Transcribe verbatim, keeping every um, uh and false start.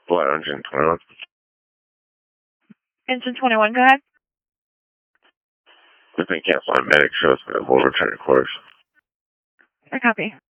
Flight engine twenty-one. Engine twenty-one, go ahead. I think cancel on medic shows, but we'll return to course. I copy.